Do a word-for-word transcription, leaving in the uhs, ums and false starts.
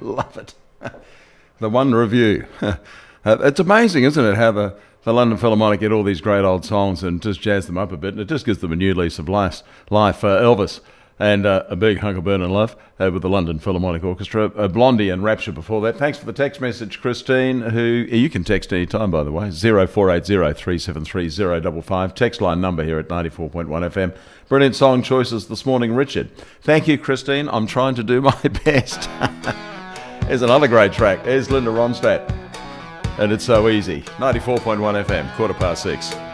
Love it. The one review. Uh, it's amazing, isn't it, how the, the London Philharmonic get all these great old songs and just jazz them up a bit, and it just gives them a new lease of life. life. Uh, Elvis and uh, a big hunk of burning love uh, with the London Philharmonic Orchestra. Uh, Blondie and Rapture before that. Thanks for the text message, Christine, who you can text any time, by the way, zero four eight zero, three seven three, zero five five. Text line number here at ninety-four point one F M. Brilliant song choices this morning, Richard. Thank you, Christine. I'm trying to do my best. Here's another great track. Here's Linda Ronstadt. And it's so easy. ninety-four point one F M, quarter past six.